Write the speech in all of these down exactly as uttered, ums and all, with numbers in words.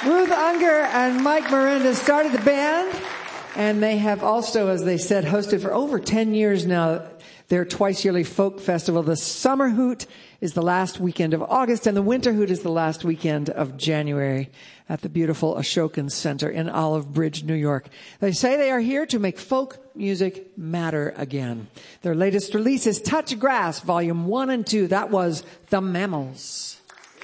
Ruth Unger and Mike Miranda started the band, and they have also, as they said, hosted for over ten years now their twice-yearly folk festival. The Summer Hoot is the last weekend of August, and the Winter Hoot is the last weekend of January at the beautiful Ashokan Center in Olive Bridge, New York. They say they are here to make folk music matter again. Their latest release is Touch Grass, Volume one and two. That was The Mammals.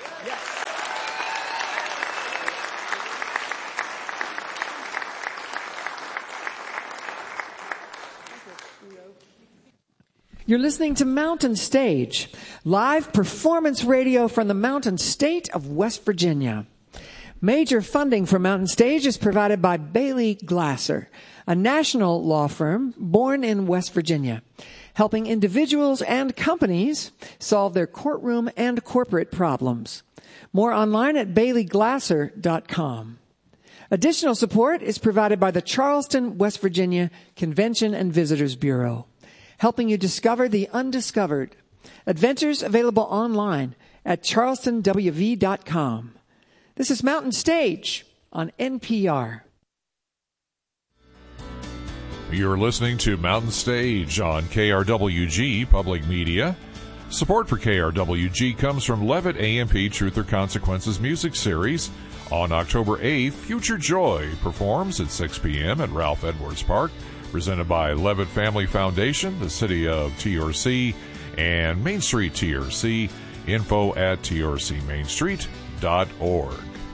You're listening to Mountain Stage, live performance radio from the Mountain State of West Virginia. Major funding for Mountain Stage is provided by Bailey Glasser, a national law firm born in West Virginia, helping individuals and companies solve their courtroom and corporate problems. More online at bailey glasser dot com. Additional support is provided by the Charleston, West Virginia Convention and Visitors Bureau, helping you discover the undiscovered. Adventures available online at charleston w v dot com. This is Mountain Stage on N P R. You're listening to Mountain Stage on K R W G Public Media. Support for K R W G comes from Levitt A M P Truth or Consequences music series. On October eighth, Future Joy performs at six p.m. at Ralph Edwards Park. Presented by Levitt Family Foundation, the City of T R C, and Main Street T R C. Info at t r c main street dot org.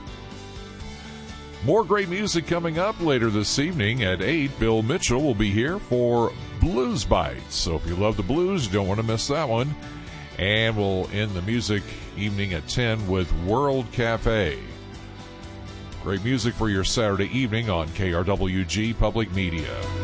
More great music coming up later this evening at eight. Bill Mitchell will be here for Blues Bites. So if you love the blues, you don't want to miss that one. And we'll end the music evening at ten with World Cafe. Great music for your Saturday evening on K R W G Public Media.